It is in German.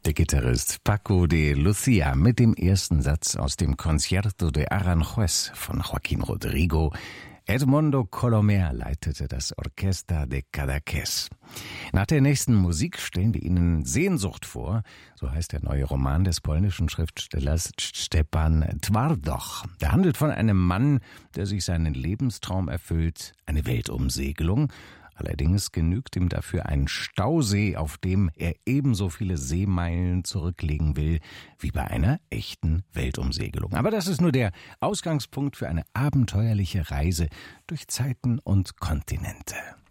Der Gitarrist Paco de Lucia mit dem ersten Satz aus dem Concierto de Aranjuez von Joaquín Rodrigo. Edmundo Colomer leitete das Orquesta de Cadaqués. Nach der nächsten Musik stellen wir Ihnen Sehnsucht vor, so heißt der neue Roman des polnischen Schriftstellers Stepan Twardoch. Der handelt von einem Mann, der sich seinen Lebenstraum erfüllt, eine Weltumsegelung. Allerdings genügt ihm dafür ein Stausee, auf dem er ebenso viele Seemeilen zurücklegen will, wie bei einer echten Weltumsegelung. Aber das ist nur der Ausgangspunkt für eine abenteuerliche Reise durch Zeiten und Kontinente.